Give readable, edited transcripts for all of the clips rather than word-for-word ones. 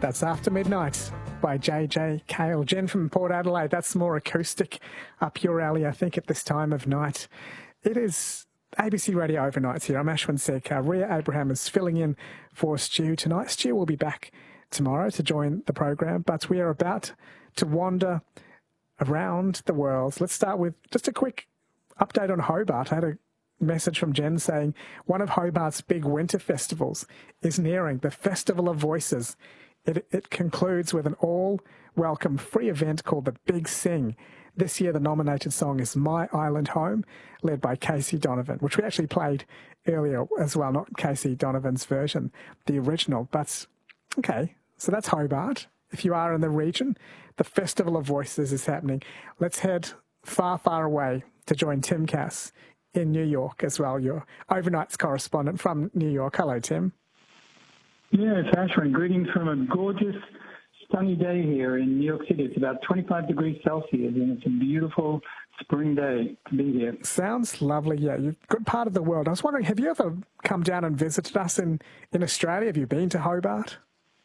That's After Midnight by JJ Cale. Jen from Port Adelaide, that's more acoustic up your alley, I think, at this time of night. It is ABC Radio Overnights here. I'm Ashwin Sekar. Ria Abraham is filling in for Stu tonight. Stu will be back tomorrow to join the program, but we are about to wander around the world. Let's start with just a quick update on Hobart. I had a message from Jen saying one of Hobart's big winter festivals is nearing, the Festival of Voices. It concludes with an all-welcome free event called the Big Sing. This year the nominated song is My Island Home, led by Casey Donovan, which we actually played earlier as well, not Casey Donovan's version, the original. But, okay, so that's Hobart. If you are in the region, the Festival of Voices is happening. Let's head far, far away to join Tim Cass in New York as well, your overnights correspondent from New York. Hello, Tim. Yeah, it's Ashwin. Greetings from a gorgeous, sunny day here in New York City. It's about 25 degrees Celsius, and it's a beautiful spring day to be here. Sounds lovely. Yeah, you're a good part of the world. I was wondering, have you ever come down and visited us in Australia? Have you been to Hobart?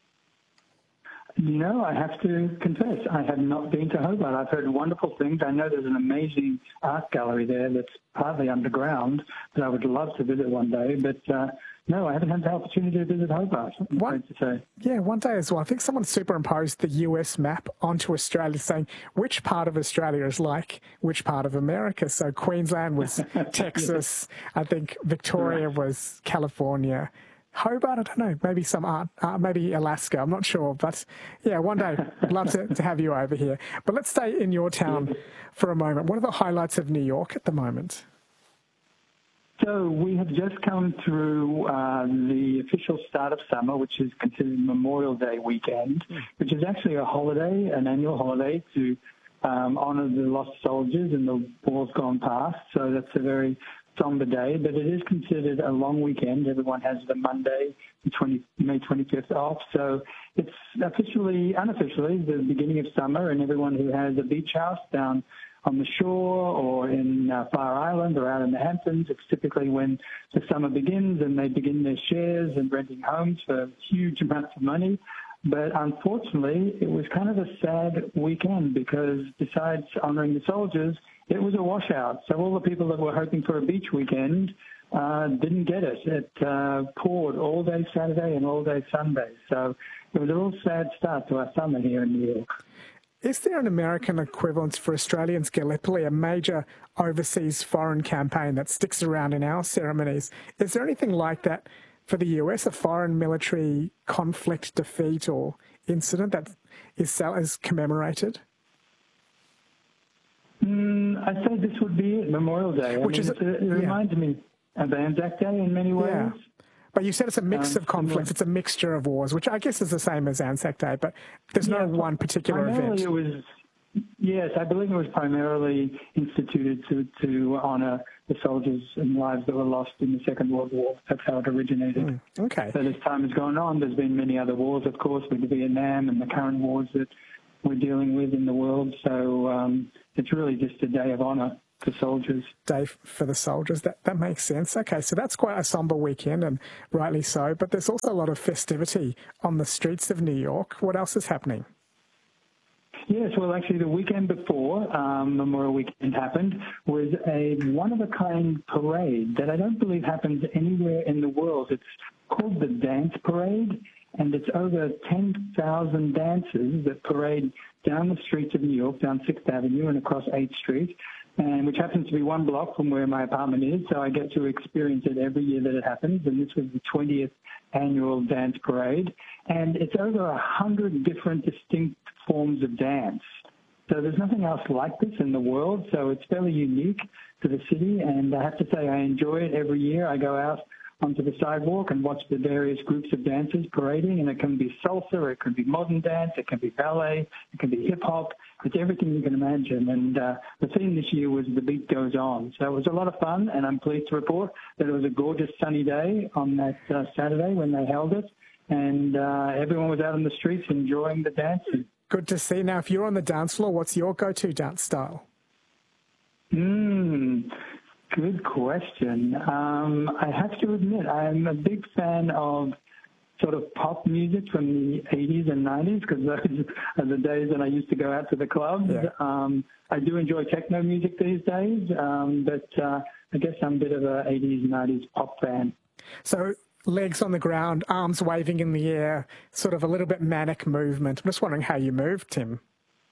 No, I have to confess, I have not been to Hobart. I've heard wonderful things. I know there's an amazing art gallery there that's partly underground that I would love to visit one day, but no, I haven't had the opportunity to visit Hobart, I'm afraid to say. Yeah, one day as well. I think someone superimposed the US map onto Australia saying which part of Australia is like which part of America. So Queensland was Texas, I think Victoria was California. Hobart, I don't know, maybe some art, maybe Alaska, I'm not sure. But yeah, one day, I'd love to have you over here. But let's stay in your town for a moment. What are the highlights of New York at the moment? So we have just come through the official start of summer, which is considered Memorial Day weekend, which is actually a holiday, an annual holiday to honour the lost soldiers and the wars gone past. So that's a very somber day, but it is considered a long weekend. Everyone has the Monday, May 25th off. So it's unofficially the beginning of summer, and everyone who has a beach house down on the shore or in Fire Island or out in the Hamptons, it's typically when the summer begins and they begin their shares and renting homes for huge amounts of money. But unfortunately, it was kind of a sad weekend because besides honouring the soldiers, it was a washout. So all the people that were hoping for a beach weekend didn't get it. It poured all day Saturday and all day Sunday. So it was a real sad start to our summer here in New York. Is there an American equivalent for Australians, Gallipoli, a major overseas foreign campaign that sticks around in our ceremonies? Is there anything like that for the US, a foreign military conflict, defeat or incident that is commemorated? I'd say this would be it, Memorial Day. It reminds me of Anzac Day in many ways. Yeah. But you said it's a mix of conflicts, it's a mixture of wars, which I guess is the same as Anzac Day, but there's no one particular event. Yes, I believe it was primarily instituted to honour the soldiers and lives that were lost in the Second World War. That's how it originated. Okay. But as time has gone on, there's been many other wars, of course, with Vietnam and the current wars that we're dealing with in the world. So it's really just a day of honour for soldiers. Day for the soldiers. That makes sense. Okay, so that's quite a sombre weekend, and rightly so. But there's also a lot of festivity on the streets of New York. What else is happening? Yes, well, actually, the weekend before Memorial Weekend happened was a one-of-a-kind parade that I don't believe happens anywhere in the world. It's called the Dance Parade, and it's over 10,000 dancers that parade down the streets of New York, down 6th Avenue and across 8th Street, and which happens to be one block from where my apartment is, so I get to experience it every year that it happens, and this was the 20th annual dance parade, and it's over 100 different distinct forms of dance. So there's nothing else like this in the world, so it's fairly unique to the city, and I have to say I enjoy it every year. I go out onto the sidewalk and watch the various groups of dancers parading, and it can be salsa, or it can be modern dance, it can be ballet, it can be hip-hop. It's everything you can imagine, and the theme this year was The Beat Goes On. So it was a lot of fun, and I'm pleased to report that it was a gorgeous sunny day on that Saturday when they held it, and everyone was out on the streets enjoying the dancing. Good to see. Now, if you're on the dance floor, what's your go-to dance style? Good question. I have to admit, I'm a big fan of sort of pop music from the 80s and 90s, because those are the days when I used to go out to the clubs. Yeah. I do enjoy techno music these days, but I guess I'm a bit of a 80s, 90s pop fan. So legs on the ground, arms waving in the air, sort of a little bit manic movement. I'm just wondering how you move, Tim.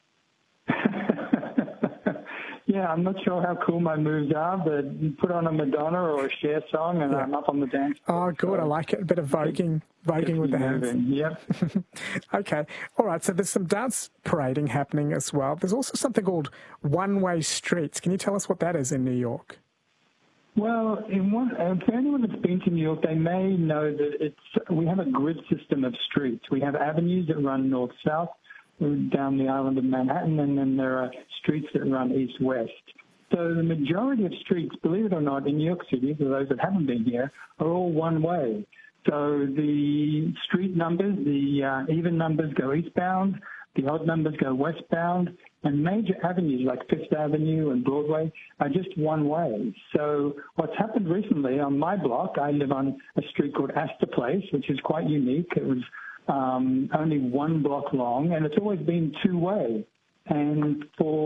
Yeah, I'm not sure how cool my moves are, but put on a Madonna or a Cher song and I'm up on the dance floor. Oh, good. I like it. A bit of voguing with the hands. Yep. Okay. All right. So there's some dance parading happening as well. There's also something called one-way streets. Can you tell us what that is in New York? Well, for anyone that's been to New York, they may know that we have a grid system of streets. We have avenues that run north-south down the island of Manhattan, and then there are streets that run east-west. So the majority of streets, believe it or not, in New York City, for those that haven't been here, are all one-way. So the street numbers, the even numbers go eastbound, the odd numbers go westbound, and major avenues like Fifth Avenue and Broadway are just one way. So what's happened recently on my block, I live on a street called Astor Place, which is quite unique. It was only one block long, and it's always been two-way. And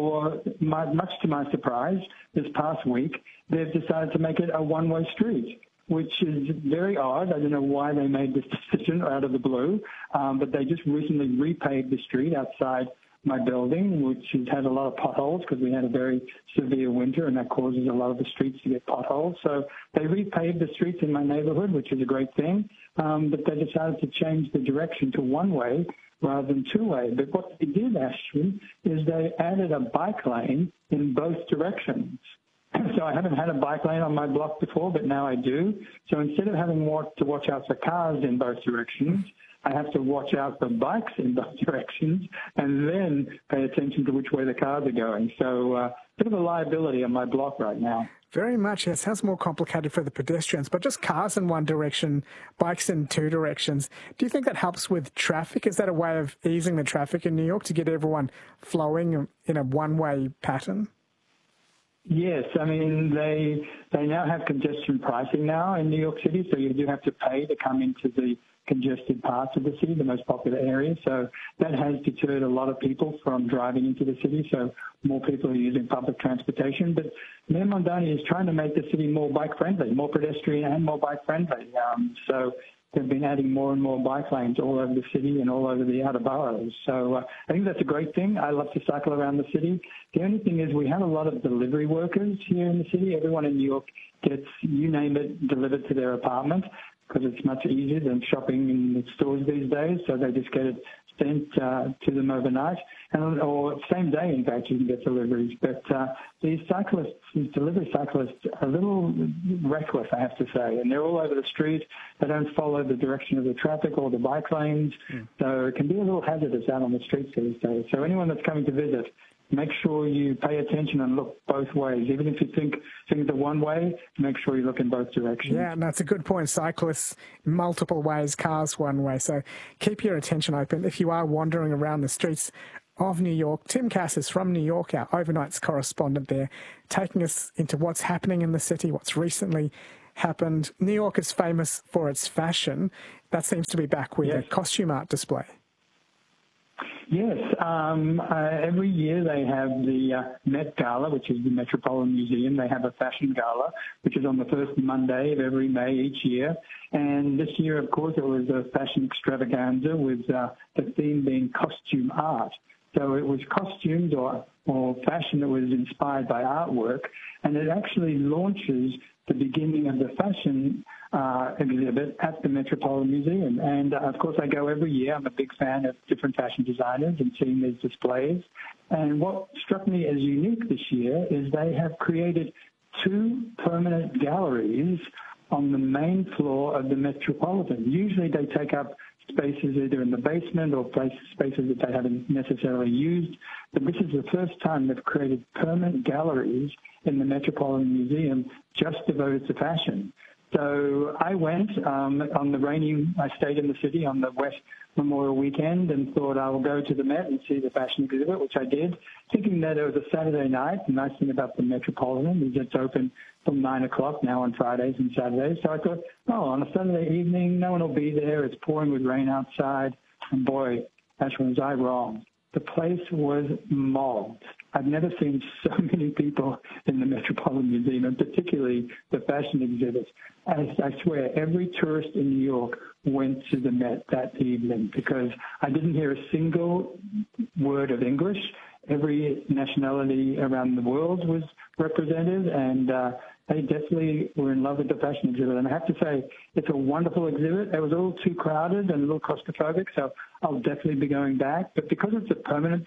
much to my surprise, this past week, they've decided to make it a one-way street, which is very odd. I don't know why they made this decision out of the blue, but they just recently repaved the street outside my building, which has had a lot of potholes because we had a very severe winter, and that causes a lot of the streets to get potholes. So they repaved the streets in my neighborhood, which is a great thing, but they decided to change the direction to one-way rather than two-way. But what they did, actually, is they added a bike lane in both directions. So I haven't had a bike lane on my block before, but now I do. So instead of having to watch out for cars in both directions, I have to watch out for bikes in both directions and then pay attention to which way the cars are going. So a bit of a liability on my block right now. Very much. It sounds more complicated for the pedestrians, but just cars in one direction, bikes in two directions. Do you think that helps with traffic? Is that a way of easing the traffic in New York to get everyone flowing in a one-way pattern? Yes, I mean, they now have congestion pricing now in New York City, so you do have to pay to come into the congested parts of the city, the most popular areas. So that has deterred a lot of people from driving into the city, so more people are using public transportation. But Mayor Mondani is trying to make the city more bike-friendly, more pedestrian and more bike-friendly. So they've been adding more and more bike lanes all over the city and all over the outer boroughs. So I think that's a great thing. I love to cycle around the city. The only thing is we have a lot of delivery workers here in the city. Everyone in New York gets, you name it, delivered to their apartment because it's much easier than shopping in the stores these days. So they just get it sent to them overnight, or same day, in fact, you can get deliveries. But these delivery cyclists, are a little reckless, I have to say, and they're all over the street. They don't follow the direction of the traffic or the bike lanes, so it can be a little hazardous out on the streets these days. So anyone that's coming to visit, make sure you pay attention and look both ways. Even if you think things are one way, make sure you look in both directions. Yeah, and that's a good point. Cyclists, multiple ways, cars one way. So keep your attention open. If you are wandering around the streets of New York, Tim Cass is from New York, our overnights correspondent there, taking us into what's happening in the city, what's recently happened. New York is famous for its fashion. That seems to be back with a costume art display. Yes, every year they have the Met Gala, which is the Metropolitan Museum. They have a fashion gala, which is on the first Monday of every May each year. And this year, of course, it was a fashion extravaganza with the theme being costume art. So it was costumes or fashion that was inspired by artwork, and it actually launches the beginning of the fashion exhibit at the Metropolitan Museum. And, of course, I go every year. I'm a big fan of different fashion designers and seeing these displays. And what struck me as unique this year is they have created 2 permanent galleries on the main floor of the Metropolitan. Usually they take up spaces either in the basement or spaces that they haven't necessarily used. But this is the first time they've created permanent galleries in the Metropolitan Museum just devoted to fashion. So I went on the rainy, I stayed in the city on the West Memorial weekend and thought I will go to the Met and see the fashion exhibit, which I did, thinking that it was a Saturday night. The nice thing about the Metropolitan is it's open from 9 o'clock now on Fridays and Saturdays. So I thought, oh, on a Saturday evening, no one will be there. It's pouring with rain outside. And boy, Ashwin, was I wrong. The place was mobbed. I've never seen so many people in the Metropolitan Museum, and particularly the fashion exhibits. I swear, every tourist in New York went to the Met that evening because I didn't hear a single word of English. Every nationality around the world was represented, and they definitely were in love with the fashion exhibit. And I have to say, it's a wonderful exhibit. It was a little too crowded and a little claustrophobic, so I'll definitely be going back. But because it's a permanent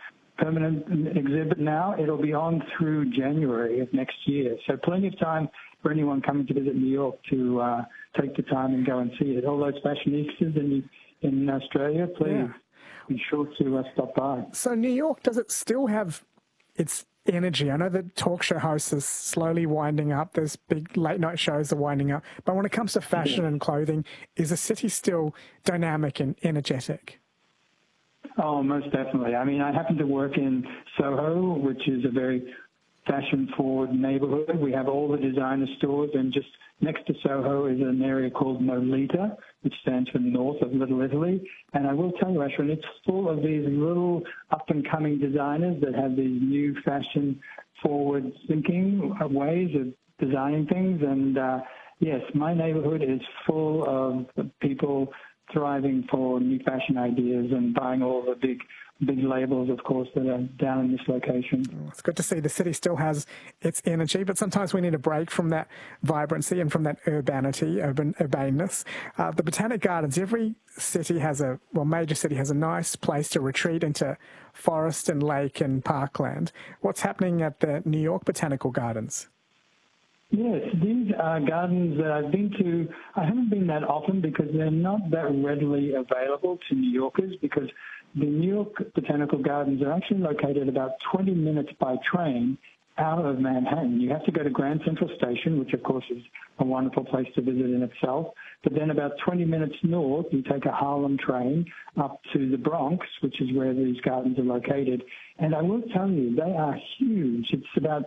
exhibit now, it'll be on through January of next year. So plenty of time for anyone coming to visit New York to take the time and go and see it. All those fashionistas in Australia, please be sure to stop by. So New York, does it still have its energy? I know the talk show host is slowly winding up. There's big late night shows are winding up. But when it comes to fashion and clothing, is the city still dynamic and energetic? Oh, most definitely. I mean, I happen to work in Soho, which is a very fashion-forward neighborhood. We have all the designer stores, and just next to Soho is an area called Nolita, which stands for North of Little Italy. And I will tell you, Ashwin, it's full of these little up-and-coming designers that have these new fashion-forward thinking ways of designing things. And, yes, my neighborhood is full of people thriving for new fashion ideas and buying all the big labels, of course, that are down in this location. It's good to see the city still has its energy, but sometimes we need a break from that vibrancy and from that urbanness. The Botanic Gardens, every city has major city has a nice place to retreat into forest and lake and parkland. What's happening at the New York Botanical Gardens? Yes, these are gardens that I've been to. I haven't been that often because they're not that readily available to New Yorkers, because the New York Botanical Gardens are actually located about 20 minutes by train out of Manhattan. You have to go to Grand Central Station, which of course is a wonderful place to visit in itself. But then about 20 minutes north, you take a Harlem train up to the Bronx, which is where these gardens are located. And I will tell you, they are huge. It's about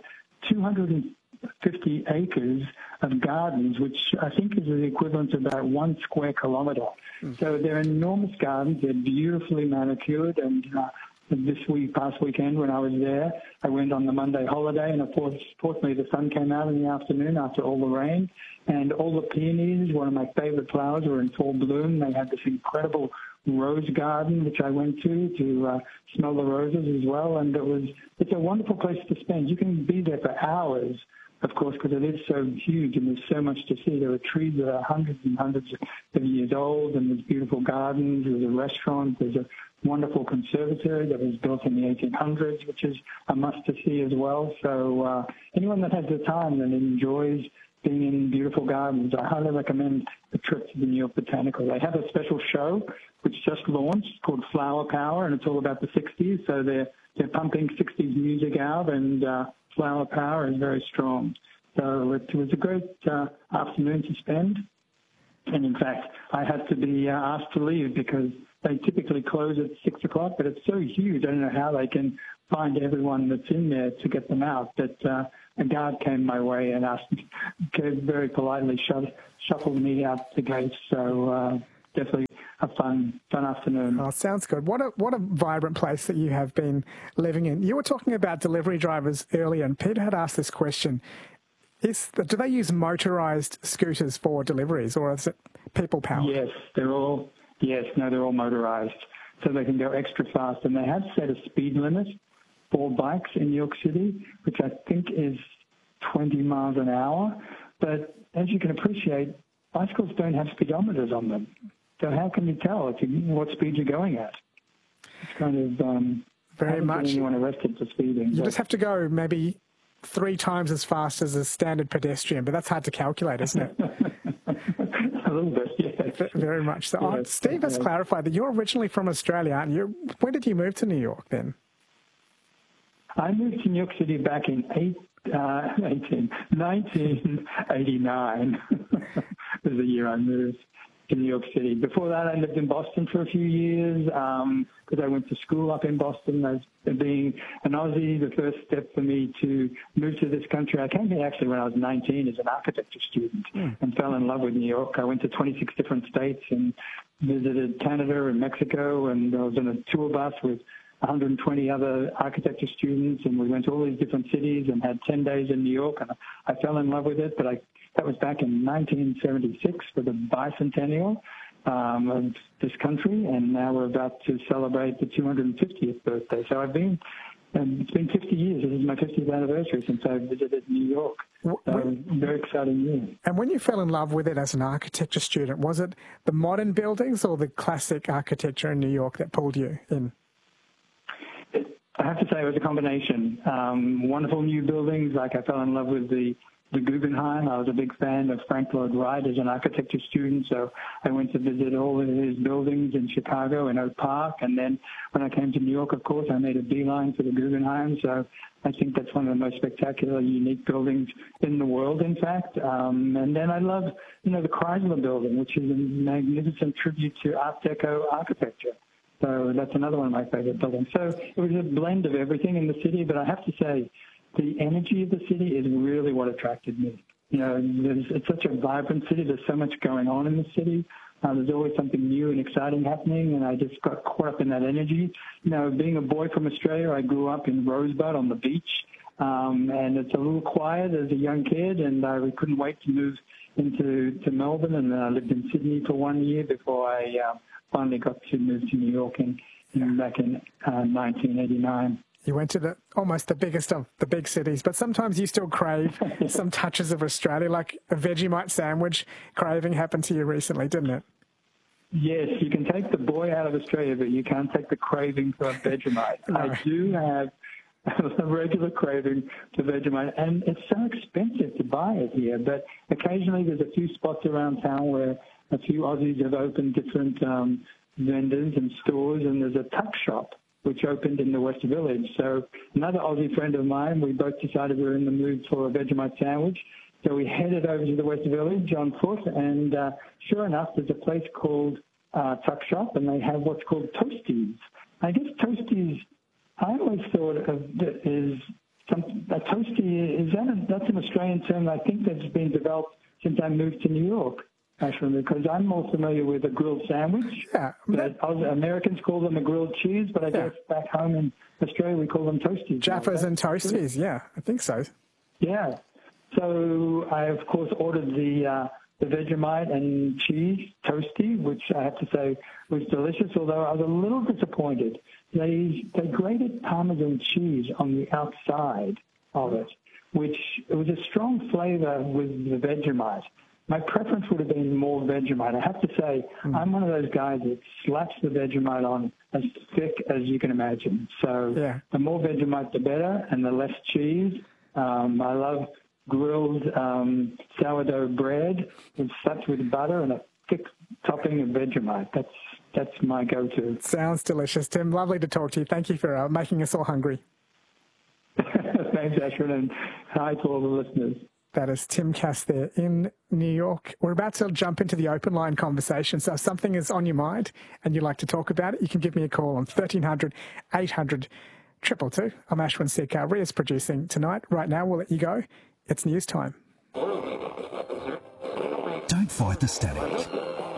250 acres of gardens, which I think is the equivalent of about 1 square kilometre. So they're enormous gardens. They're beautifully manicured. And past weekend when I was there, I went on the Monday holiday, and of course, fortunately, the sun came out in the afternoon after all the rain. And all the peonies, one of my favourite flowers, were in full bloom. They had this incredible rose garden, which I went to smell the roses as well. And it's a wonderful place to spend. You can be there for hours, of course, because it is so huge and there's so much to see. There are trees that are hundreds and hundreds of years old, and there's beautiful gardens. There's a restaurant. There's a wonderful conservatory that was built in the 1800s, which is a must to see as well. So anyone that has the time and enjoys being in beautiful gardens, I highly recommend a trip to the New York Botanical. They have a special show which just launched called Flower Power, and it's all about the 60s. So they're pumping 60s music out, and Flower Power is very strong. So it was a great afternoon to spend. And in fact, I had to be asked to leave because they typically close at 6 o'clock, but it's so huge. I don't know how they can find everyone that's in there to get them out. But a guard came my way and very politely shuffled me out the gates. So definitely a fun afternoon. Oh, sounds good. What a vibrant place that you have been living in. You were talking about delivery drivers earlier, and Peter had asked this question. Do they use motorised scooters for deliveries, or is it people powered? Yes, they're all motorised, so they can go extra fast. And they have set a speed limit for bikes in New York City, which I think is 20 miles an hour. But as you can appreciate, bicycles don't have speedometers on them. So how can you tell what speed you're going at? It's kind of very much anyone arrested for speeding. You just have to go maybe 3 times as fast as a standard pedestrian, but that's hard to calculate, isn't it? A little bit, yes. Very much so. Yes. Steve has clarified that you're originally from Australia, aren't you? When did you move to New York then? I moved to New York City back in 1989 was the year I moved to New York City. Before that, I lived in Boston for a few years because I went to school up in Boston. As being an Aussie, the first step for me to move to this country, I came here actually when I was 19 as an architecture student and fell in love with New York. I went to 26 different states and visited Canada and Mexico, and I was in a tour bus with 120 other architecture students, and we went to all these different cities and had 10 days in New York, and I fell in love with it. But that was back in 1976 for the bicentennial of this country, and now we're about to celebrate the 250th birthday. So it's been 50 years. This is my 50th anniversary since I visited New York. So very exciting year. And when you fell in love with it as an architecture student, was it the modern buildings or the classic architecture in New York that pulled you in? I have to say it was a combination. Wonderful new buildings, like I fell in love with the Guggenheim. I was a big fan of Frank Lloyd Wright as an architecture student, so I went to visit all of his buildings in Chicago in Oak Park. And then when I came to New York, of course, I made a beeline for the Guggenheim. So I think that's one of the most spectacular, unique buildings in the world, in fact. And then I love, the Chrysler Building, which is a magnificent tribute to Art Deco architecture. So that's another one of my favorite buildings. So it was a blend of everything in the city, but I have to say the energy of the city is really what attracted me. It's such a vibrant city. There's so much going on in the city. There's always something new and exciting happening, and I just got caught up in that energy. Being a boy from Australia, I grew up in Rosebud on the beach, and it's a little quiet as a young kid, and we couldn't wait to move to Melbourne, and then I lived in Sydney for 1 year before I finally got to move to New York back in 1989. You went to almost the biggest of the big cities, but sometimes you still crave some touches of Australia, like a Vegemite sandwich craving happened to you recently, didn't it? Yes, you can take the boy out of Australia, but you can't take the craving for Vegemite. No. I do have a regular craving for Vegemite, and it's so expensive to buy it here, but occasionally there's a few spots around town where a few Aussies have opened different vendors and stores, and there's a tuck shop which opened in the West Village. So another Aussie friend of mine, we both decided we were in the mood for a Vegemite sandwich. So we headed over to the West Village on foot, and sure enough, there's a place called Tuck Shop, and they have what's called Toasties. I guess Toasties, I always thought of it as a toastie, that's an Australian term I think that's been developed since I moved to New York. Actually, because I'm more familiar with a grilled sandwich. Yeah, but Americans call them a grilled cheese, but I guess back home in Australia we call them toasties. Jaffas and toasties, yeah, I think so. Yeah. So I, of course, ordered the Vegemite and cheese toastie, which I have to say was delicious, although I was a little disappointed. They grated Parmesan cheese on the outside of it, which it was a strong flavor with the Vegemite. My preference would have been more Vegemite. I have to say, I'm one of those guys that slaps the Vegemite on as thick as you can imagine. So the more Vegemite, the better, and the less cheese. I love grilled sourdough bread stuffed with butter and a thick topping of Vegemite. That's my go-to. Sounds delicious, Tim. Lovely to talk to you. Thank you for making us all hungry. Thanks, Ashwin, and hi to all the listeners. That is Tim Cass there in New York. We're about to jump into the open line conversation. So if something is on your mind and you'd like to talk about it, you can give me a call on 1300 800 222. I'm Ashwin Sekhar. Ria's producing tonight. Right now, we'll let you go. It's news time. Don't fight the static.